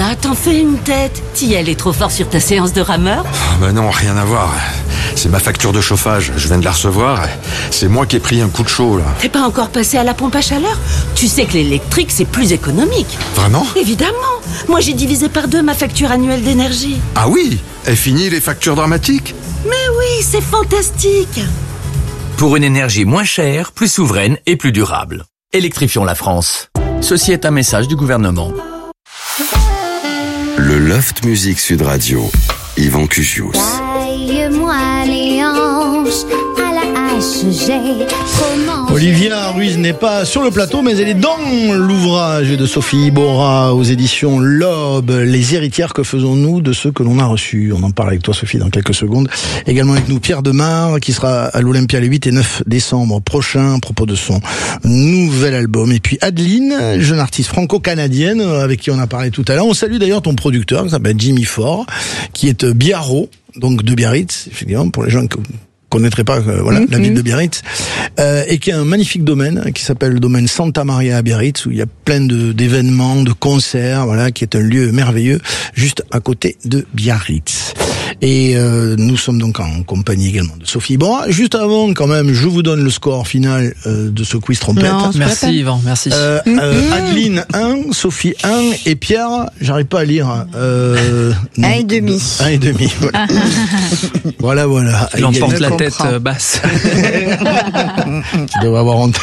ça, t'en fais une tête. T'y allais trop fort sur ta séance de rameur? Bah non, rien à voir. C'est ma facture de chauffage, je viens de la recevoir. C'est moi qui ai pris un coup de chaud, là. T'es pas encore passé à la pompe à chaleur? Tu sais que l'électrique, c'est plus économique. Vraiment? Évidemment. Moi, j'ai divisé par 2 ma facture annuelle d'énergie. Ah oui? Est fini les factures dramatiques? Mais oui, c'est fantastique. Pour une énergie moins chère, plus souveraine et plus durable. Électrifions la France. Ceci est un message du gouvernement. Le Loft Music Sud Radio, Yvan Cugius. Taille-moi les hanches à la HG. Olivia Ruiz n'est pas sur le plateau, mais elle est dans l'ouvrage de Sophie Iborra aux éditions L'Aube. Les héritières, que faisons-nous de ceux que l'on a reçus? On en parle avec toi, Sophie, dans quelques secondes. Également avec nous, Pierre Demar, qui sera à l'Olympia les 8 et 9 décembre prochain à propos de son nouvel album. Et puis Adeline, jeune artiste franco-canadienne, avec qui on a parlé tout à l'heure. On salue d'ailleurs ton producteur, qui s'appelle Jimmy Ford, qui est biarro, donc de Biarritz, effectivement, pour les gens qui connaîtrait pas la ville de Biarritz, et qui a un magnifique domaine qui s'appelle le domaine Santa Maria à Biarritz, où il y a plein d'événements, de concerts, qui est un lieu merveilleux juste à côté de Biarritz. Et nous sommes donc en compagnie également de Sophie Iborra. Juste avant, quand même, je vous donne le score final de ce quiz trompette. Non, merci Yvan, merci. Adeline 1, Sophie 1 et Pierre, j'arrive pas à lire. 1,5. 1,5. Voilà. Il en porte la tête basse. Tu devrais avoir honte.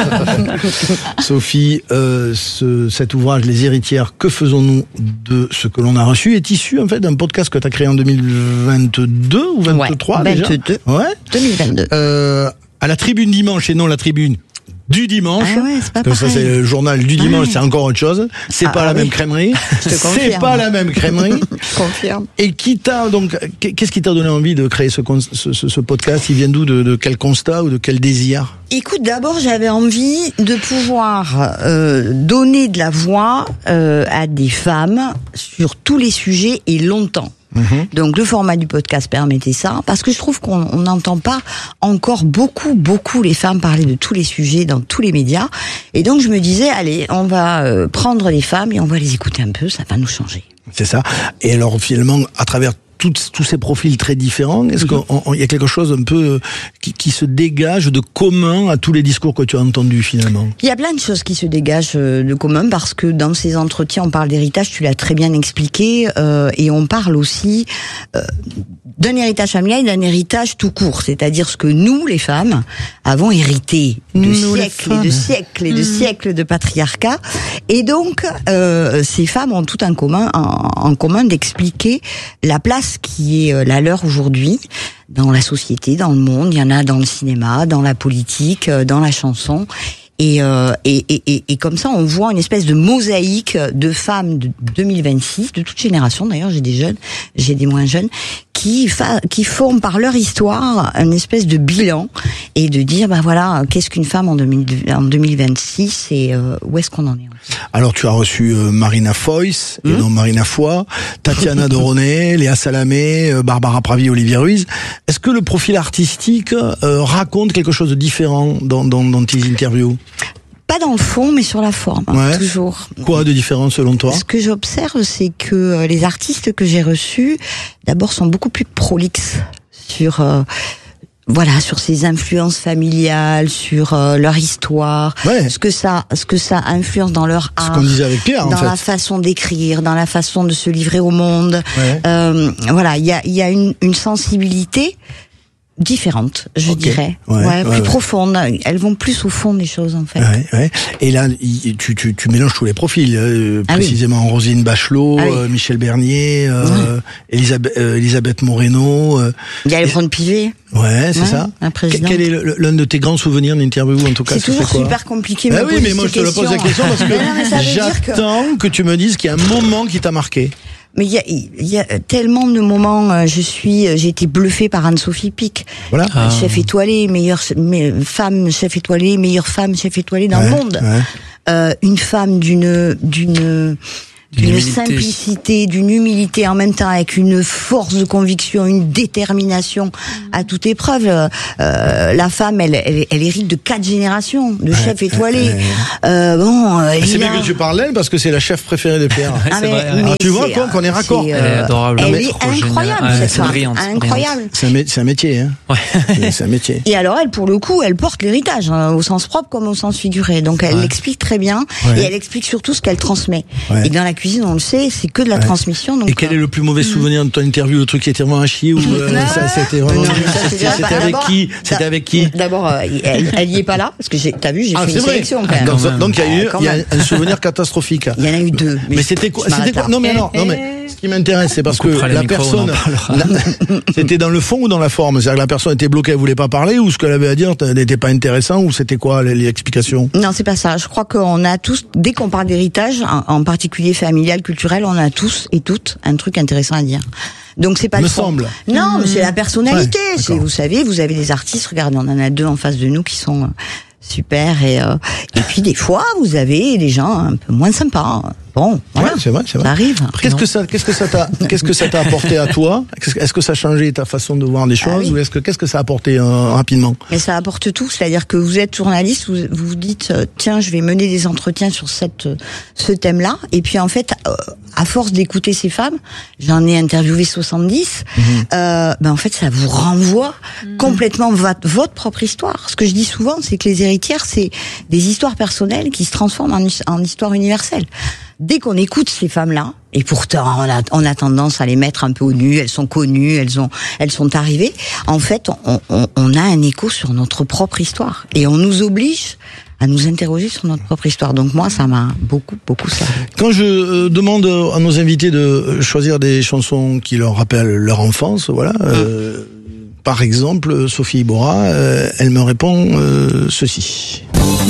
Sophie, cet ouvrage, Les héritières, que faisons-nous de ce que l'on a reçu, est issu en fait d'un podcast que tu as créé en 2022 ou 23 déjà 22. Ouais. 2022. À la Tribune Dimanche et non la Tribune du dimanche. Ah ouais, c'est pas parce que ça, c'est le journal du dimanche, c'est encore autre chose. C'est pas la même crèmerie. C'est pas la même crèmerie. Je confirme. Et qu'est-ce qui t'a donné envie de créer ce podcast? Il vient d'où? De quel constat ou de quel désir? Écoute, d'abord, j'avais envie de pouvoir donner de la voix à des femmes sur tous les sujets et longtemps. Donc le format du podcast permettait ça, parce que je trouve qu'on n'entend pas encore beaucoup les femmes parler de tous les sujets dans tous les médias, et donc je me disais, allez, on va prendre les femmes et on va les écouter un peu, ça va nous changer. C'est ça. Et alors finalement, à travers tous ces profils très différents, est-ce qu'il y a quelque chose un peu qui se dégage de commun à tous les discours que tu as entendus finalement? Il y a plein de choses qui se dégagent de commun, parce que dans ces entretiens, on parle d'héritage, tu l'as très bien expliqué, et on parle aussi d'un héritage familial et d'un héritage tout court, c'est-à-dire ce que nous, les femmes, avons hérité de siècles et de siècles et de siècles de patriarcat. Et donc, ces femmes ont tout en commun d'expliquer la place qui est la leur aujourd'hui dans la société, dans le monde. Il y en a dans le cinéma, dans la politique, dans la chanson. Et comme ça, on voit une espèce de mosaïque de femmes de 2026, de toute génération. D'ailleurs, j'ai des jeunes, j'ai des moins jeunes, qui forment par leur histoire une espèce de bilan, et de dire, voilà, qu'est-ce qu'une femme en 2026 et où est-ce qu'on en est. Alors, tu as reçu Marina Foïs, et non Marina Foy, Tatiana Doronet, Léa Salamé, Barbara Pravi, Olivia Ruiz. Est-ce que le profil artistique raconte quelque chose de différent dans tes interviews? Pas dans le fond, mais sur la forme, toujours. Quoi de différent selon toi? Ce que j'observe, c'est que les artistes que j'ai reçus, d'abord, sont beaucoup plus prolixes sur ces influences familiales, sur leur histoire, ce que ça influence dans leur art, ce qu'on disait avec Pierre, dans la façon d'écrire, dans la façon de se livrer au monde. Il y a une sensibilité différentes, je dirais. Plus profondes. Elles vont plus au fond des choses, en fait. Et là, tu mélanges tous les profils, précisément Roselyne Bachelot, Michel Bernier, Elisabeth Moreno. Il y a Alexandre Pivet. C'est ça. Quel est l'un de tes grands souvenirs d'interview, en tout cas? C'est toujours super compliqué. Mais moi, je te pose la question parce que j'attends que tu me dises qu'il y a un moment qui t'a marqué. Mais il y a tellement de moments. J'ai été bluffée par Anne-Sophie Pic, chef étoilée, meilleure femme chef étoilée, meilleure femme chef étoilée dans le monde. Une femme d'une d'une simplicité, d'une humilité, en même temps avec une force de conviction, une détermination à toute épreuve. La femme, elle hérite de 4 générations de chefs étoilés. C'est bien que tu parles d'elle parce que c'est la chef préférée de Pierre. Tu vois qu'on est raccord. Elle est adorable. Elle est incroyable, cette femme. Incroyable. C'est un métier. Hein. Ouais. C'est un métier. Et alors elle, pour le coup, elle porte l'héritage, au sens propre comme au sens figuré. Donc elle l'explique très bien et elle explique surtout ce qu'elle transmet. Ouais. Et dans la cuisine, on le sait, c'est que de la transmission. Donc, et quel est le plus mauvais souvenir de ton interview, le truc qui était vraiment à chier ou ça c'était vraiment C'était avec qui D'abord, elle y est pas là parce que t'as vu, j'ai fait une sélection quand même. Donc il y a un souvenir catastrophique. Il y en a eu 2. Mais c'était quoi Non mais ce qui m'intéresse, c'est parce que la personne, c'était dans le fond ou dans la forme. C'est-à-dire que la personne était bloquée, elle voulait pas parler, ou ce qu'elle avait à dire n'était pas intéressant, ou c'était quoi les explications? Non, c'est pas ça. Je crois qu'on a tous, dès qu'on parle d'héritage, en particulier familial, culturel, on a tous et toutes un truc intéressant à dire. Donc c'est pas me semble. Non, mais c'est la personnalité. Vous savez, vous avez des artistes. Regardez, on en a 2 en face de nous qui sont super et puis des fois vous avez des gens un peu moins sympas. Bon, voilà, c'est vrai. Ça arrive. Qu'est-ce que ça t'a apporté à toi? Est-ce que ça a changé ta façon de voir les choses, ou qu'est-ce que ça a apporté rapidement? Mais ça apporte tout, c'est-à-dire que vous êtes journaliste, vous vous dites tiens, je vais mener des entretiens sur ce thème-là, et puis en fait à force d'écouter ces femmes, j'en ai interviewé 70, en fait ça vous renvoie complètement votre propre histoire. Ce que je dis souvent, c'est que les héritières, c'est des histoires personnelles qui se transforment en histoire universelle. Dès qu'on écoute ces femmes-là, et pourtant on a tendance à les mettre un peu au nu, elles sont connues, elles sont arrivées, en fait on a un écho sur notre propre histoire, et on nous oblige à nous interroger sur notre propre histoire. Donc moi, ça m'a beaucoup servi. Quand je demande à nos invités de choisir des chansons qui leur rappellent leur enfance, voilà, par exemple, Sophie Iborra, elle me répond ceci.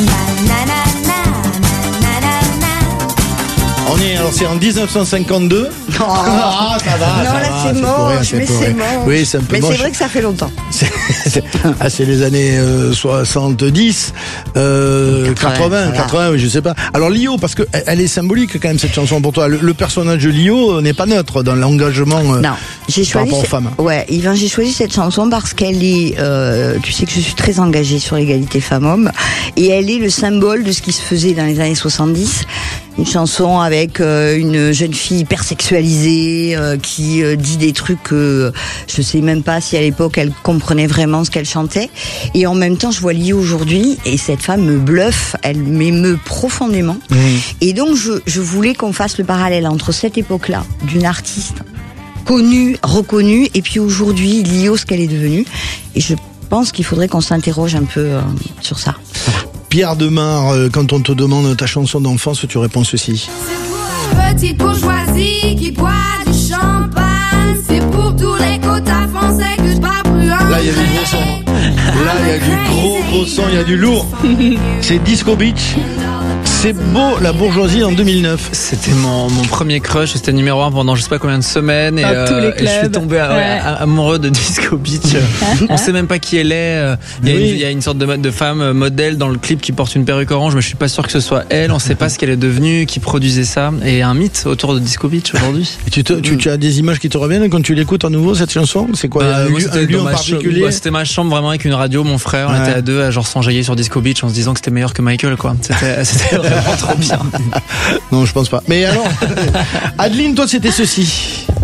C'est en 1952. Oh, ça va. Non, là c'est moche, mais c'est moche. Oui, c'est un peu moche. Mais c'est vrai que ça fait longtemps. C'est les années 70, 80, je sais pas. Alors Lio, parce que elle est symbolique quand même cette chanson pour toi. Le personnage de Lio n'est pas neutre dans l'engagement. Non, j'ai choisi. Par rapport aux femmes. Ouais, Yvan, j'ai choisi cette chanson parce qu'elle est. Tu sais que je suis très engagée sur l'égalité femmes-hommes, et elle est le symbole de ce qui se faisait dans les années 70. Une chanson avec une jeune fille hyper sexualisée qui dit des trucs que je sais même pas si à l'époque elle comprenait vraiment ce qu'elle chantait. Et en même temps, je vois Lio aujourd'hui, et cette femme me bluffe, elle m'émeut profondément. Et donc je voulais qu'on fasse le parallèle entre cette époque-là d'une artiste connue, reconnue, et puis aujourd'hui Lio, ce qu'elle est devenue. Et je pense qu'il faudrait qu'on s'interroge un peu sur ça. Voilà. Pierre Demar, quand on te demande ta chanson d'enfance, tu réponds ceci. C'est pour la petite bourgeoisie qui boit du champagne. C'est pour tous les quotas français que je bats plus un. Là, il y a du gros son. Là, il y a du gros son, il y a du lourd. C'est Disco Beach. C'est beau, la bourgeoisie en 2009. C'était mon premier crush, c'était numéro 1 pendant je sais pas combien de semaines, et je suis tombé amoureux de Disco Beach. On sait même pas qui elle est. Il y a une sorte de femme modèle dans le clip qui porte une perruque orange, mais je suis pas sûr que ce soit elle. On sait pas ce qu'elle est devenue, qui produisait ça, et un mythe autour de Disco Beach aujourd'hui. Et tu as des images qui te reviennent quand tu l'écoutes à nouveau, cette chanson? C'est quoi, un lieu en particulier? C'était ma chambre vraiment avec une radio, mon frère, on était à 2 à genre s'enjailler sur Disco Beach en se disant que c'était meilleur que Michael, quoi. C'était vraiment trop bien. Non, je pense pas. Mais alors, Adeline, toi, c'était ceci.